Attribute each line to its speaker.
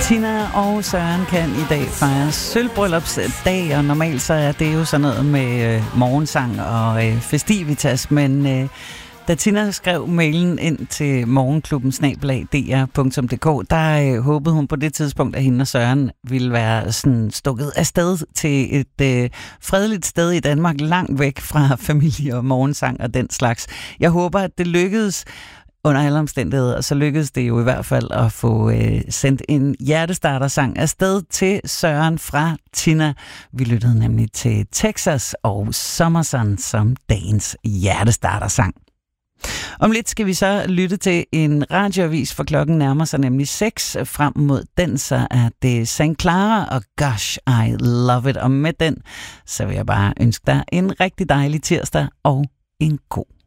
Speaker 1: Tina og Søren kan i dag fejre sølvbryllupsdag, og normalt så er det jo sådan noget med morgensang og festivitas, men da Tina skrev mailen ind til morgenklubben@dr.dk, der håbede hun på det tidspunkt, at hende og Søren ville være sådan stukket afsted til et fredeligt sted i Danmark, langt væk fra familie og morgensang og den slags. Jeg håber, at det lykkedes under alle omstændigheder, og så lykkedes det jo i hvert fald at få sendt en hjertestartersang afsted til Søren fra Tina. Vi lyttede nemlig til Texas og Summer Sun som dagens hjertestartersang. Om lidt skal vi så lytte til en radioavis, for klokken nærmer sig nemlig 6. Frem mod den, så er det St. Clara og Gosh, I Love It. Og med den, så vil jeg bare ønske dig en rigtig dejlig tirsdag og en god